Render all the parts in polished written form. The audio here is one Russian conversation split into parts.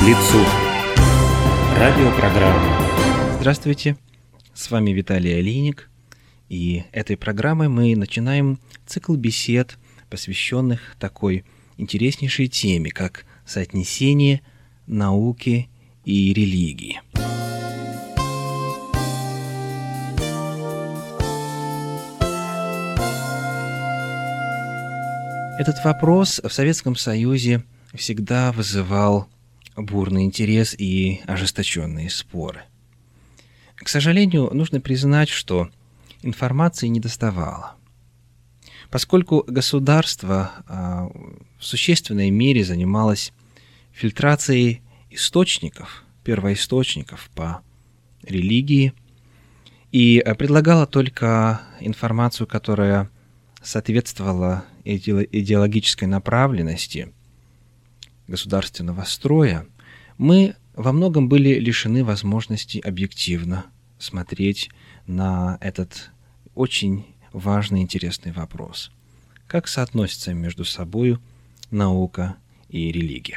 лицу. Радиопрограмма. Здравствуйте, с вами Виталий Алиник, и этой программой мы начинаем цикл бесед, посвященных такой интереснейшей теме, как соотнесение науки и религии. Этот вопрос в Советском Союзе всегда вызывал бурный интерес и ожесточенные споры. К сожалению, нужно признать, что информации недоставало. Поскольку государство в существенной мере занималось фильтрацией источников, первоисточников по религии, и предлагало только информацию, которая соответствовала идеологической направленности государственного строя, мы во многом были лишены возможности объективно смотреть на этот очень важный и интересный вопрос. Как соотносятся между собой наука и религия?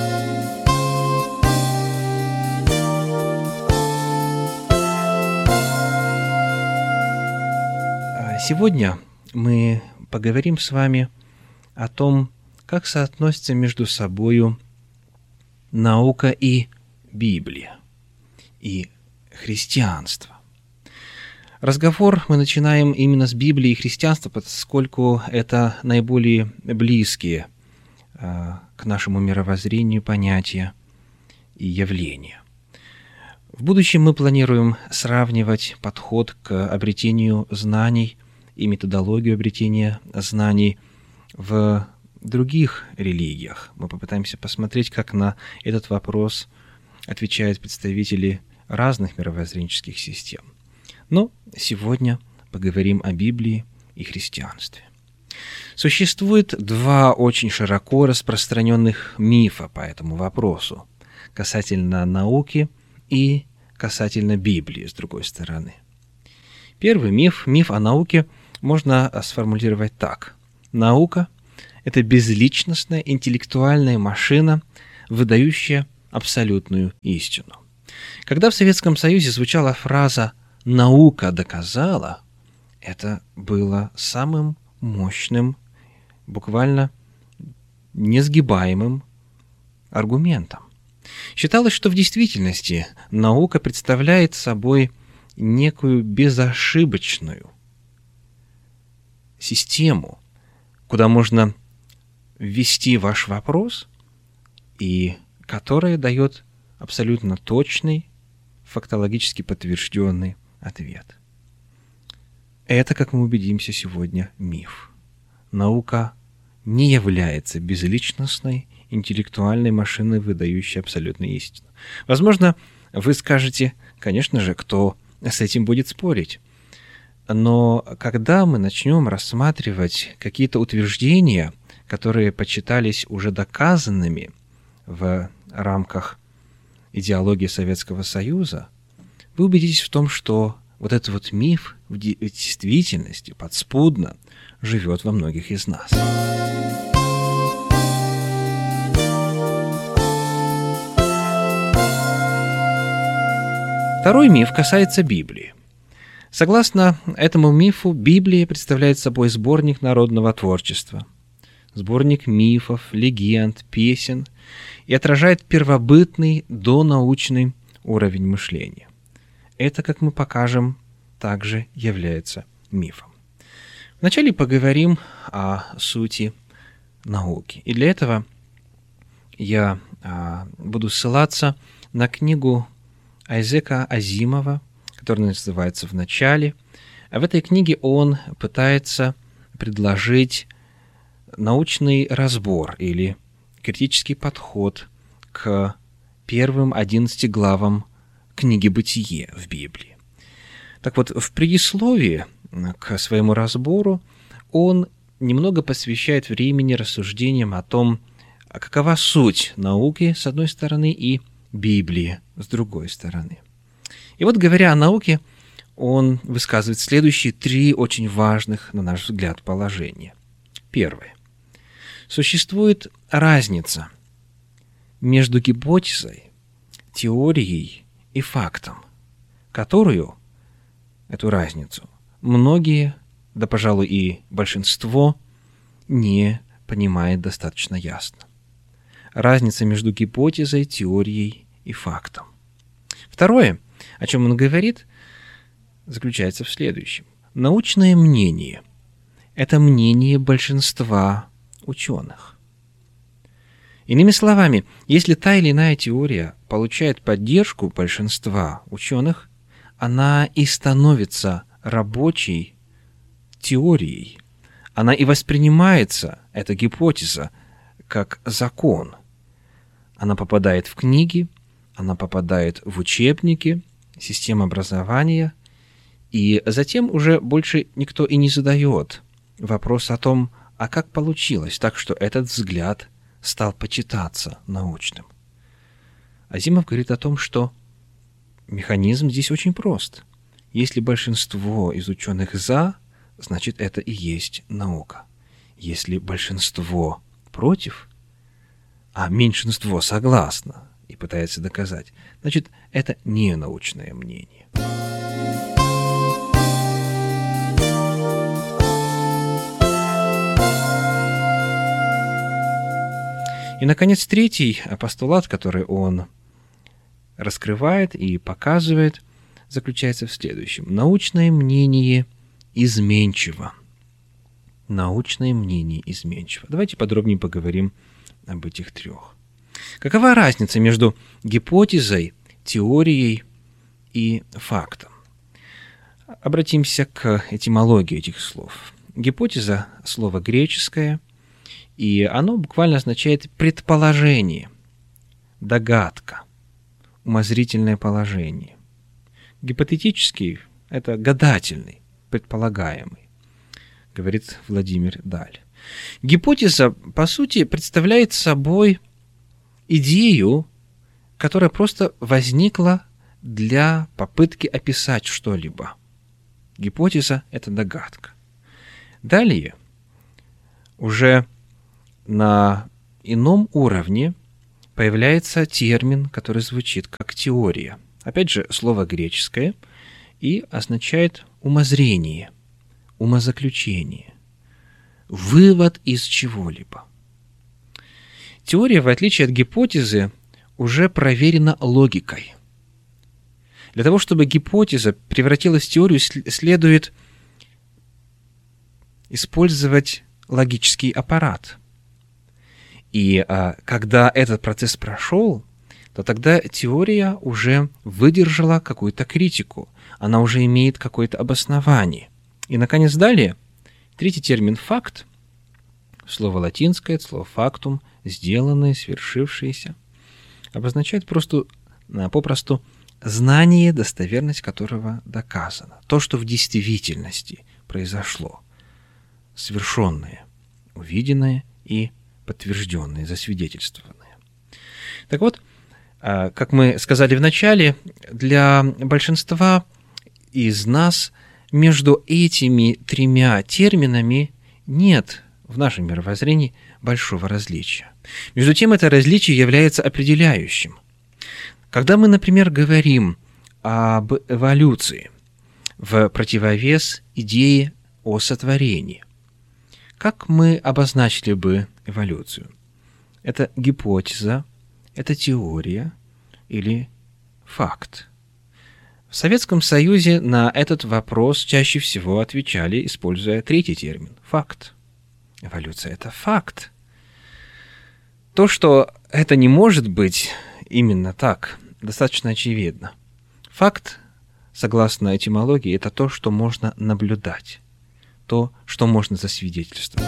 Сегодня мы поговорим с вами о том, как соотносятся между собой наука и Библия, и христианство. Разговор мы начинаем именно с Библии и христианства, поскольку это наиболее близкие к нашему мировоззрению понятия и явления. В будущем мы планируем сравнивать подход к обретению знаний и методологию обретения знаний в других религиях. Мы попытаемся посмотреть, как на этот вопрос отвечают представители разных мировоззренческих систем. Но сегодня поговорим о Библии и христианстве. Существует два очень широко распространенных мифа по этому вопросу касательно науки и касательно Библии, с другой стороны. Первый миф о науке можно сформулировать так. Наука – это безличностная интеллектуальная машина, выдающая абсолютную истину. Когда в Советском Союзе звучала фраза «наука доказала», это было самым мощным, буквально несгибаемым аргументом. Считалось, что в действительности наука представляет собой некую безошибочную систему, куда можно ввести ваш вопрос, и которая дает абсолютно точный, фактологически подтвержденный ответ. Это, как мы убедимся сегодня, миф. Наука не является безличностной, интеллектуальной машиной, выдающей абсолютную истину. Возможно, вы скажете, конечно же, кто с этим будет спорить. Но когда мы начнем рассматривать какие-то утверждения, которые почитались уже доказанными в рамках идеологии Советского Союза, вы убедитесь в том, что вот этот вот миф в действительности подспудно живет во многих из нас. Второй миф касается Библии. Согласно этому мифу, Библия представляет собой сборник народного творчества, сборник мифов, легенд, песен и отражает первобытный донаучный уровень мышления. Это, как мы покажем, также является мифом. Вначале поговорим о сути науки. И для этого я буду ссылаться на книгу Айзека Азимова, которая называется «В начале». А в этой книге он пытается предложить научный разбор или критический подход к первым 11 главам книги «Бытие» в Библии. Так вот, в предисловии к своему разбору он немного посвящает времени рассуждениям о том, какова суть науки, с одной стороны, и Библии, с другой стороны. И вот, говоря о науке, он высказывает следующие три очень важных, на наш взгляд, положения. Первое. Существует разница между гипотезой, теорией и фактом, которую, эту разницу, многие, да, пожалуй, и большинство, не понимает достаточно ясно. Разница между гипотезой, теорией и фактом. Второе, о чем он говорит, заключается в следующем. Научное мнение – это мнение большинства ученых. Иными словами, если та или иная теория получает поддержку большинства ученых, она и становится рабочей теорией. Она и воспринимается, эта гипотеза, как закон. Она попадает в книги, она попадает в учебники, систему образования, и затем уже больше никто и не задает вопрос о том, а как получилось так, что этот взгляд стал почитаться научным. Азимов говорит о том, что механизм здесь очень прост. Если большинство из ученых «за», значит, это и есть наука. Если большинство против, а меньшинство согласно и пытается доказать, значит, это не научное мнение. И, наконец, третий постулат, который он раскрывает и показывает, заключается в следующем. Научное мнение изменчиво. Научное мнение изменчиво. Давайте подробнее поговорим об этих трех. Какова разница между гипотезой, теорией и фактом? Обратимся к этимологии этих слов. Гипотеза – слово греческое, и оно буквально означает предположение, догадка, умозрительное положение. Гипотетический – это гадательный, предполагаемый, говорит Владимир Даль. Гипотеза, по сути, представляет собой идею, которая просто возникла для попытки описать что-либо. Гипотеза – это догадка. Далее, уже на ином уровне появляется термин, который звучит как теория. Опять же, слово греческое и означает умозрение, умозаключение, вывод из чего-либо. Теория, в отличие от гипотезы, уже проверена логикой. Для того, чтобы гипотеза превратилась в теорию, следует использовать логический аппарат. И когда этот процесс прошел, то тогда теория уже выдержала какую-то критику, она уже имеет какое-то обоснование. И, наконец, далее, третий термин «факт», слово латинское, слово «фактум», сделанное, свершившееся, обозначает попросту знание, достоверность которого доказана. То, что в действительности произошло, совершенное, увиденное и подтвержденное, засвидетельствованное. Так вот, как мы сказали в начале, для большинства из нас между этими тремя терминами нет в нашем мировоззрении большого различия. Между тем, это различие является определяющим. Когда мы, например, говорим об эволюции в противовес идее о сотворении, как мы обозначили бы эволюцию? Это гипотеза, это теория или факт? В Советском Союзе на этот вопрос чаще всего отвечали, используя третий термин – факт. Эволюция – это факт. То, что это не может быть именно так, достаточно очевидно. Факт, согласно этимологии, это то, что можно наблюдать, то, что можно засвидетельствовать.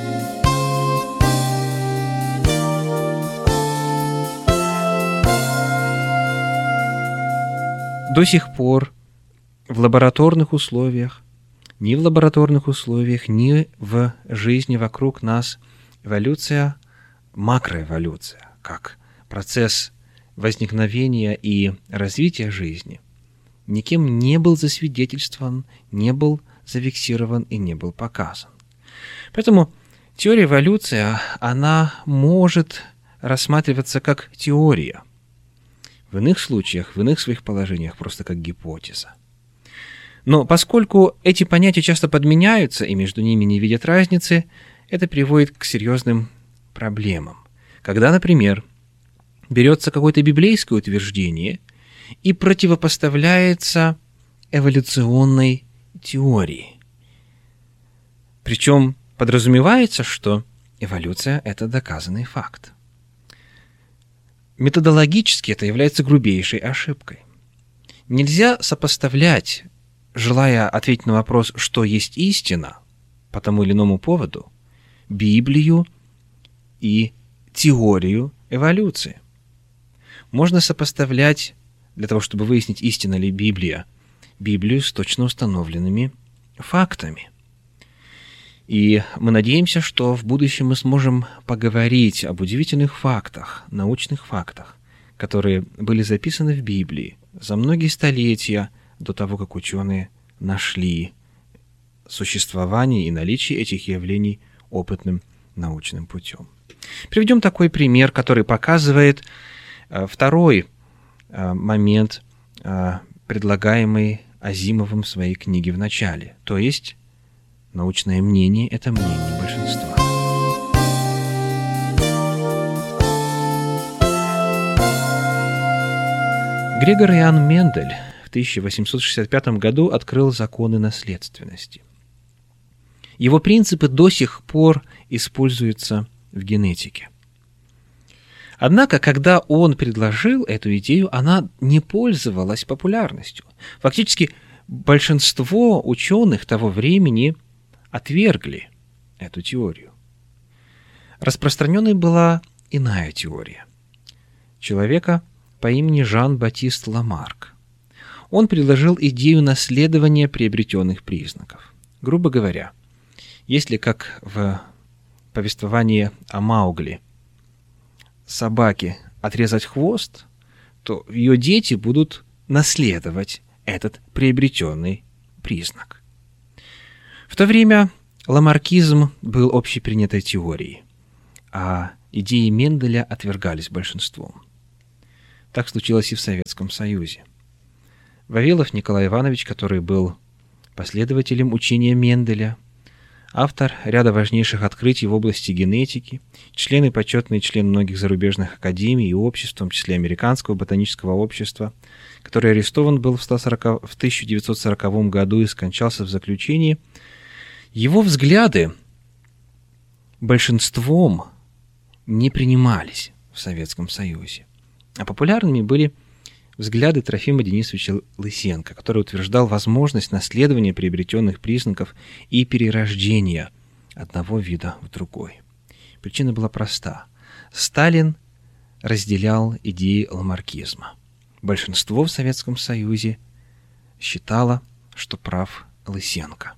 До сих пор в лабораторных условиях, ни в лабораторных условиях, ни в жизни вокруг нас эволюция, макроэволюция, как процесс возникновения и развития жизни, никем не был засвидетельствован, не был зафиксирован и не был показан. Поэтому теория эволюции, она может рассматриваться как теория. В иных случаях, в иных своих положениях просто как гипотеза. Но поскольку эти понятия часто подменяются и между ними не видят разницы, это приводит к серьезным проблемам. Когда, например, берется какое-то библейское утверждение и противопоставляется эволюционной теории. Причем подразумевается, что эволюция – это доказанный факт. Методологически это является грубейшей ошибкой. Нельзя сопоставлять, желая ответить на вопрос, что есть истина по тому или иному поводу, Библию и теорию эволюции. Можно сопоставлять, для того, чтобы выяснить, истина ли Библия, Библию с точно установленными фактами. И мы надеемся, что в будущем мы сможем поговорить об удивительных фактах, научных фактах, которые были записаны в Библии за многие столетия до того, как ученые нашли существование и наличие этих явлений опытным научным путем. Приведем такой пример, который показывает второй момент, предлагаемый Азимовым в своей книге в начале, то есть научное мнение – это мнение большинства. Грегор Иоанн Мендель в 1865 году открыл законы наследственности. Его принципы до сих пор используются в генетике. Однако, когда он предложил эту идею, она не пользовалась популярностью. Фактически, большинство ученых того времени отвергли эту теорию. Распространенной была иная теория человека по имени Жан-Батист Ламарк. Он предложил идею наследования приобретенных признаков. Грубо говоря, если, как в повествовании о Маугли, собаке отрезать хвост, то ее дети будут наследовать этот приобретенный признак. В то время ламаркизм был общепринятой теорией, а идеи Менделя отвергались большинством. Так случилось и в Советском Союзе. Вавилов Николай Иванович, который был последователем учения Менделя, автор ряда важнейших открытий в области генетики, член и почетный член многих зарубежных академий и обществ, в том числе Американского ботанического общества, который арестован был в 1940 году и скончался в заключении, его взгляды большинством не принимались в Советском Союзе. А популярными были взгляды Трофима Денисовича Лысенко, который утверждал возможность наследования приобретенных признаков и перерождения одного вида в другой. Причина была проста. Сталин разделял идеи ламаркизма. Большинство в Советском Союзе считало, что прав Лысенко.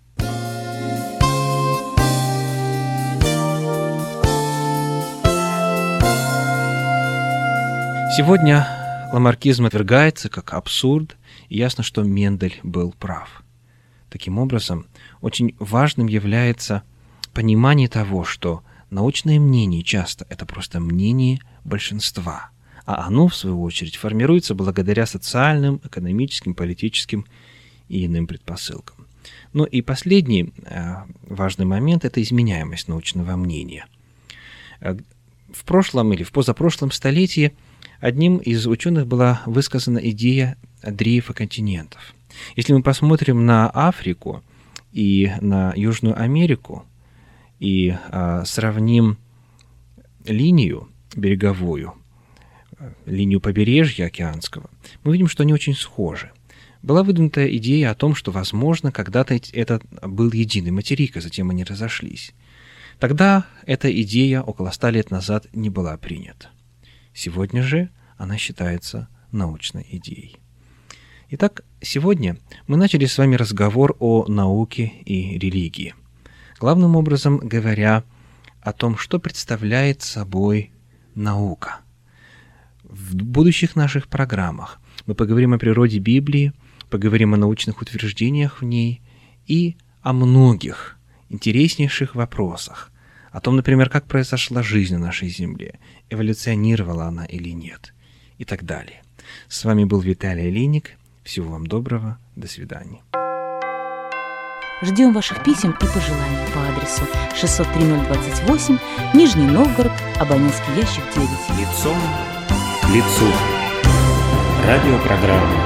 Сегодня ламаркизм отвергается как абсурд, и ясно, что Мендель был прав. Таким образом, очень важным является понимание того, что научное мнение часто это просто мнение большинства, а оно, в свою очередь, формируется благодаря социальным, экономическим, политическим и иным предпосылкам. Ну и последний важный момент – это изменяемость научного мнения. В прошлом или в позапрошлом столетии одним из ученых была высказана идея дрейфа континентов. Если мы посмотрим на Африку и на Южную Америку и сравним линию береговую, линию побережья океанского, мы видим, что они очень схожи. Была выдвинута идея о том, что, возможно, когда-то это был единый материк, а затем они разошлись. Тогда эта идея около 100 лет назад не была принята. Сегодня же она считается научной идеей. Итак, сегодня мы начали с вами разговор о науке и религии. Главным образом говоря о том, что представляет собой наука. В будущих наших программах мы поговорим о природе Библии, поговорим о научных утверждениях в ней и о многих интереснейших вопросах, о том, например, как произошла жизнь на нашей Земле, эволюционировала она или нет, и так далее. С вами был Виталий Алиник. Всего вам доброго. До свидания. Ждем ваших писем и пожеланий по адресу 603-028, Нижний Новгород, абонентский ящик 9. Лицом к лицу. Радиопрограмма.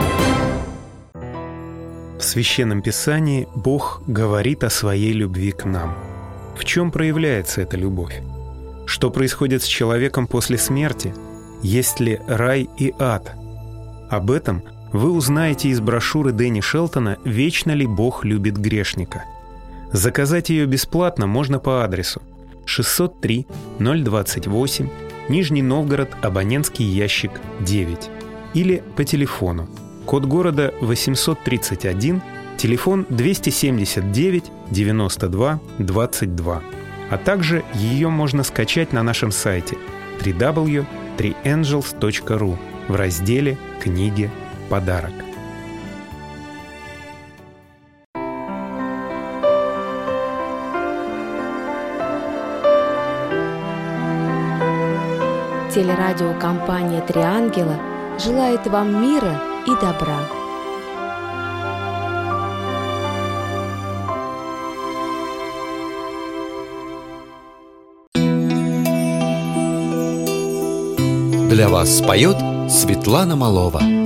В Священном Писании Бог говорит о своей любви к нам. В чем проявляется эта любовь? Что происходит с человеком после смерти? Есть ли рай и ад? Об этом вы узнаете из брошюры Дэнни Шелтона «Вечно ли Бог любит грешника?». Заказать ее бесплатно можно по адресу 603-028, Нижний Новгород, абонентский ящик 9, или по телефону, код города 831, телефон 279 92 22, а также ее можно скачать на нашем сайте www.3angels.ru в разделе «Книги. Подарок». Телерадиокомпания «Три ангела» желает вам мира и добра. Для вас споет Светлана Малова.